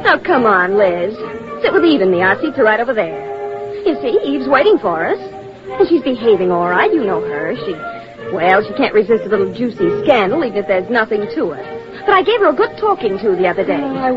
Oh, come on, Liz. Sit with Eve and me. Our seats are right over there. You see, Eve's waiting for us. And she's behaving all right. You know her. She can't resist a little juicy scandal, even if there's nothing to it. But I gave her a good talking to the other day.